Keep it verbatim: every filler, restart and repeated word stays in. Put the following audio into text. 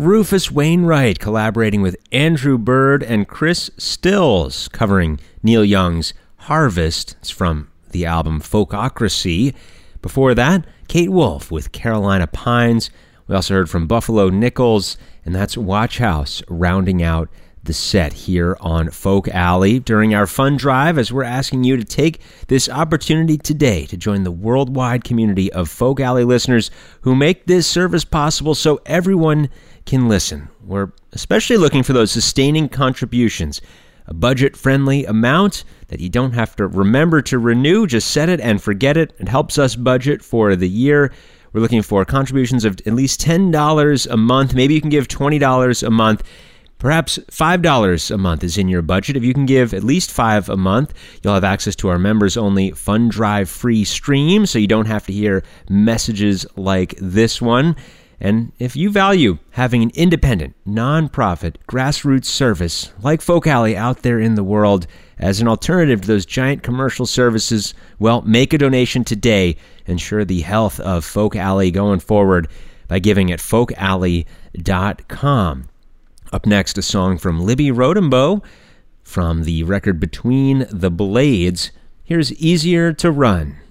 Rufus Wainwright collaborating with Andrew Bird and Chris Stills, covering Neil Young's Harvest. It's from the album Folkocracy. Before that, Kate Wolf with Carolina Pines. We also heard from Buffalo Nichols, and that's Watch House rounding out the set here on Folk Alley during our fun drive, as we're asking you to take this opportunity today to join the worldwide community of Folk Alley listeners who make this service possible so everyone can listen. We're especially looking for those sustaining contributions, a budget-friendly amount that you don't have to remember to renew. Just set it and forget it. It helps us budget for the year. We're looking for contributions of at least ten dollars a month. Maybe you can give twenty dollars a month. Perhaps five dollars a month is in your budget. If you can give at least five dollars a month, you'll have access to our members-only Fun Drive free stream, so you don't have to hear messages like this one. And if you value having an independent, nonprofit, grassroots service like Folk Alley out there in the world as an alternative to those giant commercial services, well, make a donation today. Ensure the health of Folk Alley going forward by giving at folk alley dot com. Up next, a song from Libby Rodenboe from the record Between the Blades. Here's Easier to Run.